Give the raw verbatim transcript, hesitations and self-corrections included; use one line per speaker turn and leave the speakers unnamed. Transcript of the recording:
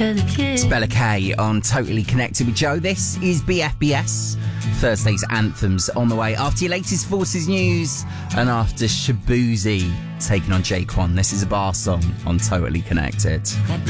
It's Bella K on Totally Connected with Joe. This is B F B S. Thursday's anthems on the way. After your latest Forces news and after Shabuzi taking on Jay Quan. This is a bar song on Totally Connected.
That